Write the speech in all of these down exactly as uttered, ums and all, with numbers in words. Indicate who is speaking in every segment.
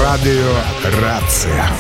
Speaker 1: Радыё Рацыя.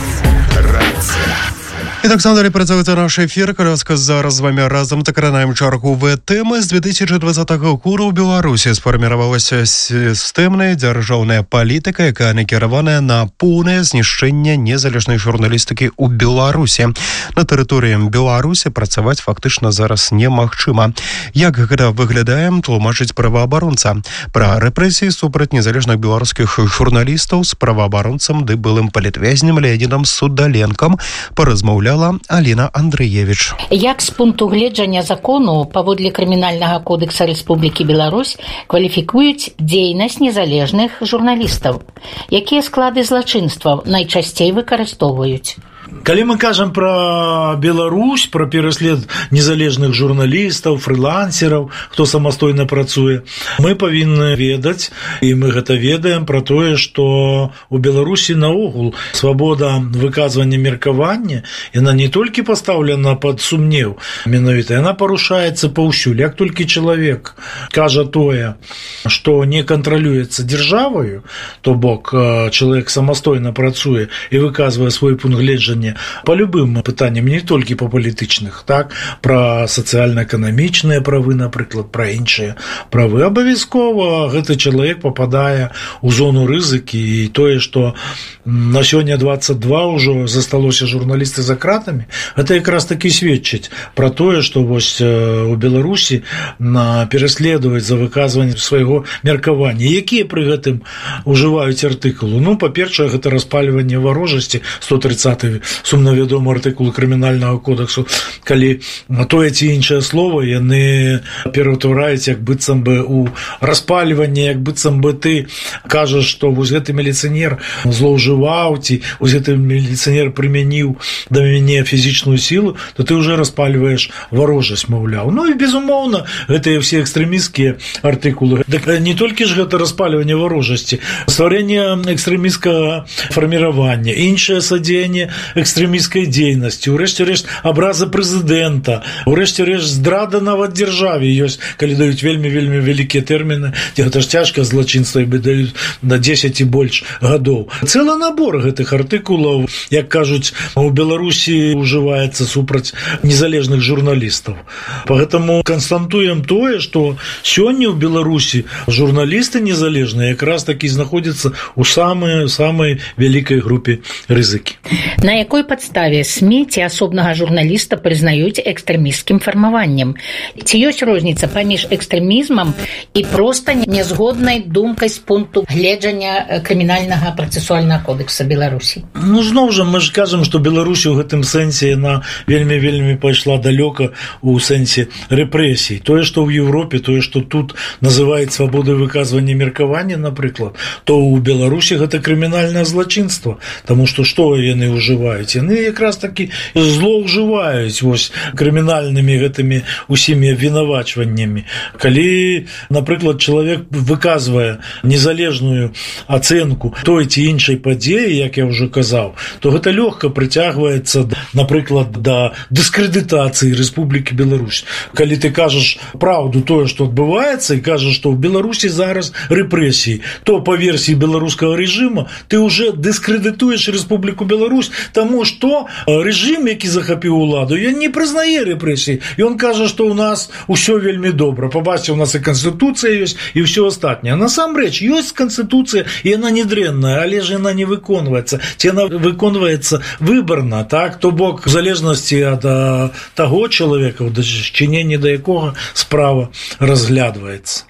Speaker 1: Рацыя.
Speaker 2: І так само працюється наш ефір. Коляска зараз з вами разом закранаємо чергові теми. З дві тисячі двадцятого году у Білорусі сформувалася системна державна політика, яка накерована на повне знищення незалежної журналістики у Білорусі. На території Білорусі працювати фактично зараз немагчыма. Як гэта виглядає, тлумачить правоабаронца. Про репресії супроти незалежних білоруських журналістів з правоабаронцем ды былым палітвязнем Леонідом Судаленком порозмовляли Аліна Андрыевич.
Speaker 3: Як з пункту гледжання закону паводле Крымінальнага кодекса Рэспублікі Беларусь кваліфікуюць дзейнасць незалежных журналістаў? Якія склады злачынстваў найчасцей выкарыстоўваюць?
Speaker 4: Калі мы кажам пра Беларусь, пра пераслед незалежных журналістаў, фрылансераў, хто самастойна працуе, мы павінны ведаць, і мы гэта ведаем, пра тое, што у Беларусі наогул свабода выказвання меркавання, яна не толькі пастаўлена пад сумнеў, менавіта яна парушаецца паўсюль. Як толькі чалавек кажа тое, што не кантралюецца дзяржаваю, то бок чалавек самастойна працуе і выказвае свой пункт гледжання по любым пытанням, не толькі па палітычных, так, пра сацыяльна-эканамічныя правы, напрыклад, пра іншыя правы. Абавязкова гэты чалавек пападае ў зону рызыкі, і тое, што на сёння двадцать два ўжо засталося журналісты за кратамі, гэта якраз такі сведчыць пра тое, што вось у Беларусі пераследуюць за выказванне свайго меркавання. Якія пры гэтым ужываюць артыкулы? Ну, па-першае, гэта распальванне варожасці, сто тридцаты сумнавядомы артыкул Крымінальнага кодексу, калі тое ці іншае слова яны пераўтвараюць як быццам бы у распальванне, як быццам бы ты кажаш, што вось гэты міліцыянер злоўжываў, ці вось гэты міліцыянер прымяніў да мяне фізічную сілу, то ты ўжо распальваеш варожасць, маўляў. Ну і безумоўна, гэтыя ўсе экстрэмісцкія артыкулы. Так не толькі ж гэта распальванне варожасці, стварэнне экстрэмісцкага фарміравання, іншае садзеянне экстрэмісцкай дзейнасці, урэшце рэшт абраза прэзідэнта, урэшце рэшт здрада нават дзяржаве ёсць, калі даюць вельмі-вельмі вялікія тэрміны, гэта ж цяжка злачынства, і даюць на дзесяць і больш гадоў. Цэлы набор гэтых артыкулаў, як кажуць, у Беларусі ўжываецца супраць незалежных журналістаў. Поэтому канстатуем тое, што сёння ў Беларусі журналісты незалежныя якраз такі знаходзяцца ў самай самай вялікай групе рызыкі.
Speaker 3: На якой падставе СМІ ці асобнага журналіста прызнаюць экстрэмісцкім фармаваннем? Ці ёсць розніца паміж экстрэмізмам і проста нязгоднай думкай з пункту гледжання Крымінальнага працэсуальнага кодекса Беларусі?
Speaker 4: Ну, зноў жа, мы ж кажам, што Беларусь у гэтым сэнсе яна вельмі-вельмі пайшла далёка у сэнсе рэпрэсій. Тое, што ў Еўропе, тое, што тут называюць свабодай выказвання меркавання, напрыклад, то ў Беларусі гэта крымінальнае злачынства, таму што што яны ўжываюць? Яны якраз такі злоўжываюць вось крымінальнымі гэтымі усімі абвінавачваннямі. Калі, напрыклад, чалавек выказвае незалежную ацэнку той ці іншай падзеі, як я ўжо казаў, то гэта лёгка прыцягваецца, напрыклад, да дыскрэдытацыі Рэспублікі Беларусь. Калі ты кажаш праўду тое, што адбываецца, і кажаш, што ў Беларусі зараз рэпрэсіі, то па версіі беларускага рэжыма ты ўжо дыскрэдытуеш Рэспубліку Беларусь, таму што рэжым, які захапіў уладу, ён не прызнае рэпрэсіі. Ён кажа, што ў нас усё вельмі добра. Пабачце, у нас і канстытуцыя ёсць, і ўсё астатняе. Насамрэч, ёсць канстытуцыя, і яна не дрэнная, але ж яна не выконваецца. Ці яна выконваецца выбарна, так? То бок, у залежнасці ад таго чалавека, у дачыненні да якога справа разглядваецца.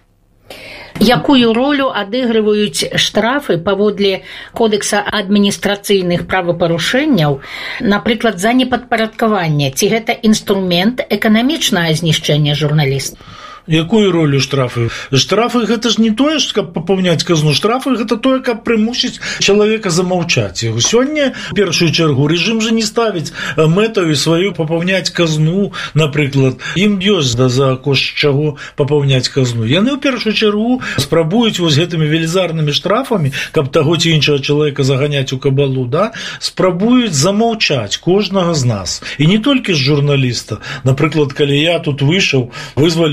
Speaker 3: Якую ролю адыгрываюць штрафы паводле кодекса адміністрацыйных правапарушэнняў, напрыклад, за непадпарадкаванне? Ці гэта інструмент эканамічнага знішчэння журналістаў?
Speaker 4: Якую ролю штрафы? Штрафы гэта ж не тое, каб папаўняць казну. Штрафы гэта тое, каб прымусіць чалавека замаўчаць. Сёння, у першую чаргу, рэжым жа не ставіць мэтаю сваю папаўняць казну, напрыклад. Ім ёсць за кошт чаго папаўняць казну. Яны ў першую чаргу спрабуюць вось гэтымі велізарнымі штрафамі, каб таго ці іншага чалавека заганяць у кабалу, да? Спрабуюць замаўчаць кожнага з нас. І не толькі з журналіста. Напрыклад, калі я тут выйшаў, вызваліўся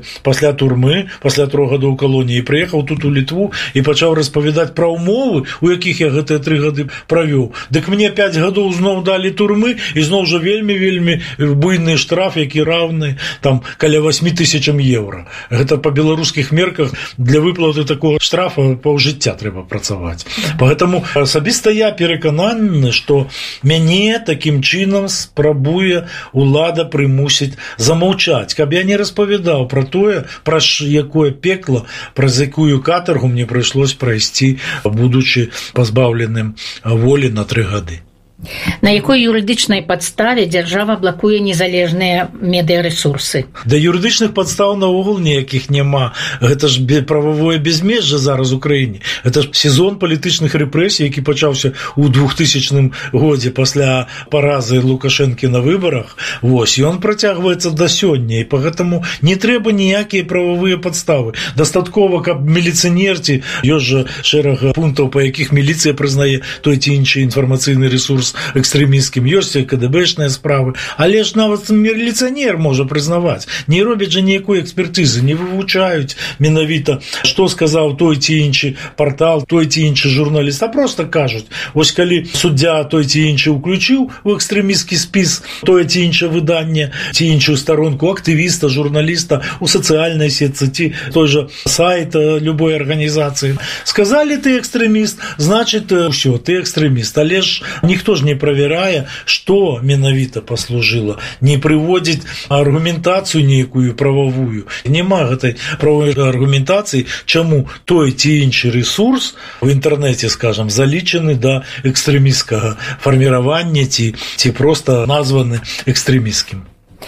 Speaker 4: пасля турмы, пасля трох гадоў калоніі, прыехаў тут у Літву і пачаў распавядаць пра ўмовы, у якіх я гэтыя тры гады правёў. Дык мне пяць гадоў зноў далі турмы і зноў жа вельмі-вельмі буйны штраф, які раўны там каля восьмі тысячам еўра. Гэта па беларускіх мерках для выплаты такога штрафа паўжыцця трэба працаваць. Поэтому асабіста я перакананы, што мяне такім чынам спрабуе улада прымусіць замаўчаць, каб я не распавядаў пра тое, праз якое пекла, праз якую катаргу мне прыйшлось прайсці, будучы пазбаўленым волі на тры гады.
Speaker 3: На якой юрыдычнай падставе дзяржава блакуе незалежныя медыярэсурсы?
Speaker 4: Да юрыдычных падстаў наогул ніякіх няма. Гэта ж прававое безмежжа зараз у краіне. Гэта ж сезон палітычных рэпрэсій, які пачаўся ў двухтысячным годзе пасля паразы Лукашэнкі на выбарах. Вось, ён працягваецца да сёння, і па гэтаму не трэба ніякія прававыя падставы. Дастаткова, каб міліцыянер, ці ёсць жа шэраг пунктаў, па якіх міліцыя прызнае той ці іншы інфармацыйны рэсурс экстрэмісцкім, ёсць і КДБшныя справы, але ж нават міліцыянер можа прызнаваць. Не робяць жа ніякой экспертызы, не вывучаюць менавіта, што сказаў той ці іншы партал, той ці іншы журналіст, а проста кажуць, вось калі суддзя той ці іншы ўключыў у экстрэмісцкі спіс тое ці іншае выданне, ці іншую старонку актывіста, журналіста у сацыяльнай сетцы, ці той жа сайт любой арганізацыі. Сказалі, ты экстрэміст, значыць, ўсё, ты экстрэміст, але ж ніхто ж не правярае, што менавіта паслужыла, не прыводзіць аргументацыю нейкую прававую. Няма гэтай правовай аргументацыі, чаму той ці іншы рэсурс у інтэрнэце, скажам, залічаны да экстрэмісцкага фарміравання ці, ці проста названы экстрэмісцкім.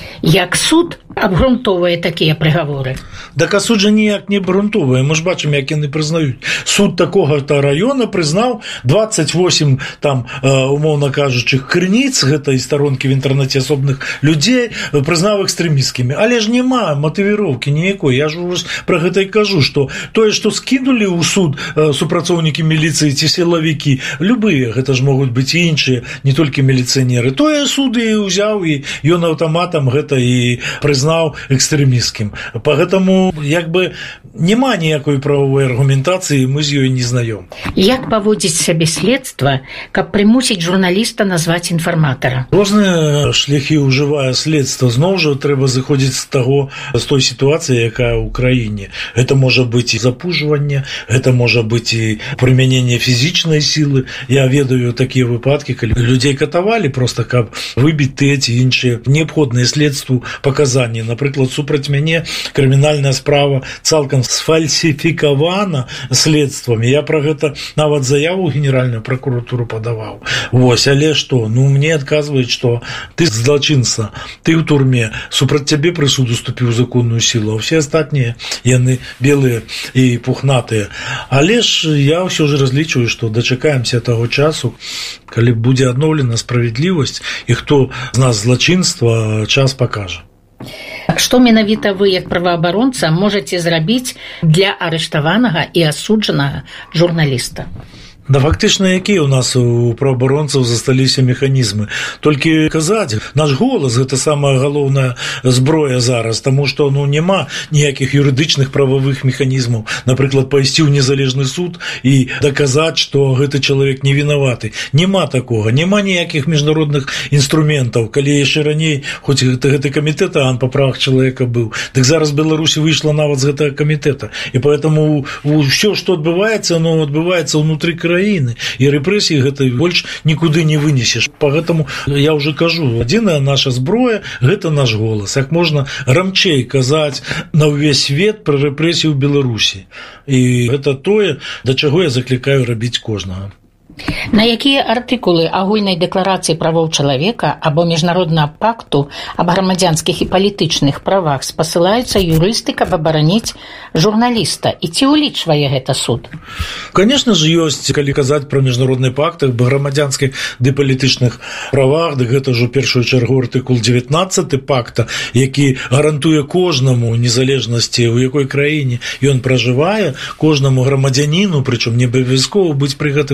Speaker 3: Як суд абгрунтоўвае такія прыгаворы?
Speaker 4: Так а суд жа ніяк не абгрунтоўвае. Мы ж бачым, як яны прызнаюць. Суд такога-то раёна прызнаў двадцать восемь, там, умоўна кажучы, крыніц гэтай старонкі в інтэрнэце асобных людзей прызнаў экстрэмісцкімі. Але ж няма матывіроўкі ніякой. Я ж ужо пра гэта і кажу, што тое, што скінулі ў суд супрацоўнікі міліцыі ці сілавікі, любыя, гэта ж могуць быць і іншыя, не толькі міліцыянеры, тое суд і ўзяў, і ён аўтаматам гэта і прызнаў экстрэмісцкім. Па гэтаму, як бы, няма ніякой правовой аргументацыі, мы з ёй не знаём.
Speaker 3: Як паводзіць сабе следства, каб прымусіць журналіста назваць інфарматара?
Speaker 4: Розныя шляхі ўжывае следства. Зноў жа трэба зыходзіць з таго, з той сітуацыі, якая ў краіне. Гэта можа быць і запужванне, гэта можа быць і прымяненне фізічнай сілы. Я ведаю такія выпадкі, калі людзей катавалі проста, каб выбіць тыя ці іншыя неабходныя следству паказанні. Напрыклад, супраць мяне крымінальная справа цалкам сфальсіфікавана следствамі. Я пра гэта нават заяву ў генеральную пракуратуру падаваў. Вось, але што? Ну, мне адказваюць, што ты злачынца, ты ў турме, супраць цябе прысуд уступіў законную сілу, а ўсе астатнія яны белыя і пухнатыя. Але ж я ўсё ж разлічваю, што дачакаемся таго часу, калі будзе адноўлена справядлівасць, і хто з нас злачынства, час пакажа.
Speaker 3: Што менавіта вы, як праваабаронца, можаце зрабіць для арыштаванага і асуджанага журналіста?
Speaker 4: Да фактычна, якія ў нас у праваабаронцаў засталіся механізмы? Толькі казаць, наш голас – гэта самая галоўная зброя зараз, таму што ну, няма ніякіх юрыдычных прававых механізмаў. Напрыклад, пайсці ў незалежны суд і даказаць, што гэты чалавек не вінаваты. Няма такога, няма ніякіх міжнародных інструментаў. Калі яшчэ раней, хоць гэта, гэты камітэт ААН па правах чалавека быў, дык зараз Беларусь выйшла нават з гэтага камітэта. І поэтому ўсё, што адбываецца, оно адбываецца ўнутры краіны. краіны, і рэпрэсіі гэта больш нікуды не вынесеш. Пагэтаму я ўжо кажу, адзіная наша зброя – гэта наш голас. Як можна рамчэй казаць на ўвесь свет пра рэпрэсіі ў Беларусі. І гэта тое, да чаго я заклікаю рабіць кожнага.
Speaker 3: На якія артыкулы агульнай дэкларацыі правоў чалавека або міжнароднага пакту аб грамадзянскіх і палітычных правах спасылаюцца юрысты, каб абараніць журналіста? І ці ўлічвае гэта суд?
Speaker 4: Конечно ж, ёсць, калі казаць пра міжнародны пакт аб грамадзянскіх ды палітычных правах, дык гэта ж у першую чаргу артыкул дзевятнаццаты пакта, які гарантуе кожнаму незалежнасці, у якой краіне ён пражывае, кожнаму грамадзяніну, прычым не абавязкова быць пры гэтым журналістам,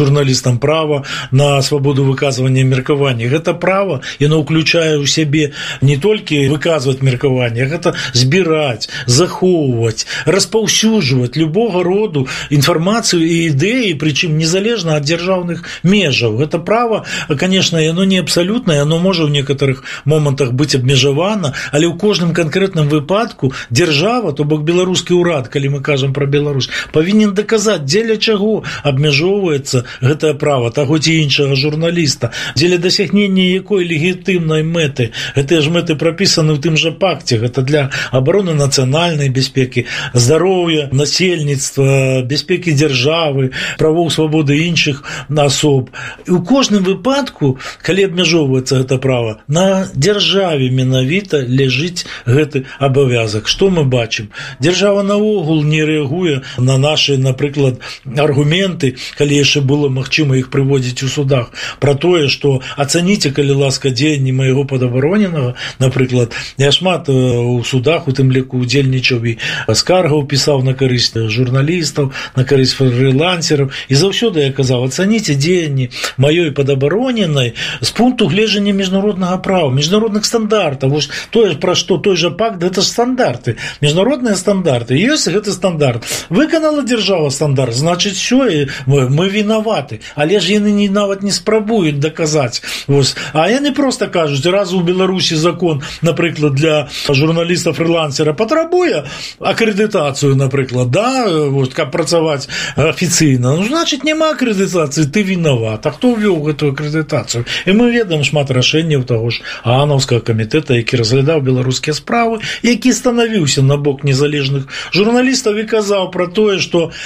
Speaker 4: журналістам права на свабоду выказвання меркавання. Гэта права, яно ўключае ў сябе не толькі выказваць меркаванне, гэта збіраць, захоўваць, распаўсюджваць любога роду інфармацыю і ідэі, прычым незалежна ад дзяржаўных межаў. Гэта права, конечно, яно не абсалютнае, яно можа ў некаторых момантах быць абмежавана, але ў кожным канкрэтным выпадку дзяржава, то бок беларускі ўрад, калі мы кажам пра Беларусь, павінен даказаць, дзеля чаго абмяжоўваецца гэтае права таго ці іншага журналіста, дзеля дасягнення якой легітымнай мэты. Гэтыя ж мэты прапісаны ў тым жа пакце. Гэта для абароны нацыянальнай бяспекі, здароўя насельніцтва, бяспекі дзяржавы, правоў свабоды іншых асоб. І ў кожным выпадку, калі абмяжоўваецца гэта права, на дзяржаве менавіта ляжыць гэты абавязак. Што мы бачым? Дзяржава наогул не рэагуе на нашы, напрыклад, аргументы, калі яшчэ было магчыма іх прыводзіць у судах, пра тое, што ацаніце, калі ласка, дзеянні майго падабароненага, напрыклад, я шмат у судах, у тым ліку удзельнічаў і скаргаў пісаў на карысць журналістаў, на карысць фрылансераў, і заўсёды я казаў, ацаніце дзеянні маёй падабароненай з пункту гледжання міжнароднага права, міжнародных стандартаў. Вось тое, пра што той жа пакт, гэта ж стандарты, міжнародныя стандарты. Ёсць гэты стандарт. Выканала дзяржава стандарт, значыць, все, мы, мы вінаваты. Але ж яны не, нават не спрабуюць даказаць. Вось. А яны проста кажуць, раз у Беларусі закон, напрыклад, для журналіста-фрылансера патрабуе акрэдытацыю, напрыклад, да, вось, каб працаваць афіцыйна, ну, значыць, няма акрэдытацыі, ты вінават. А хто ўвёў гэтую акрэдытацыю? І мы ведаем шмат рашэнняў таго ж Аагнаўскага камітэта, які разглядаў беларускія справы, які станавіўся на бок незалежных журналістаў і казаў пра тое, што